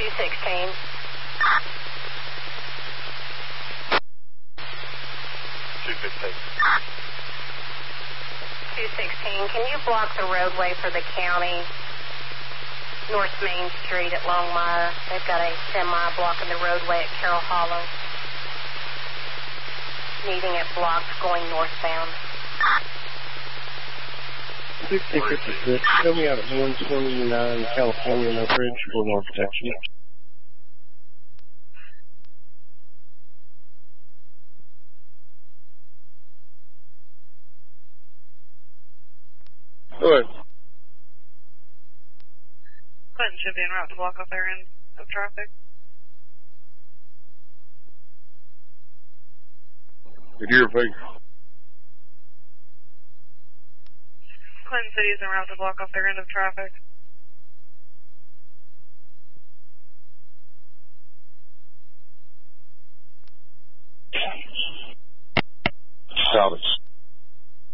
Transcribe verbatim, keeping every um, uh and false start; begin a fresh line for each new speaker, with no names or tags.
sixteen.
two fifteen.
two sixteen, can you block the roadway for the county? North Main Street at Longmire. They've got a semi blocking the roadway at Carroll Hollow. Needing it blocked going northbound.
sixteen fifty-six, show me out at one twenty-nine California, no bridge for more protection. Go ahead.
Clinton should be en route to block off their end of traffic.
Good year, Pig.
Clinton City is en route to block off their end of traffic.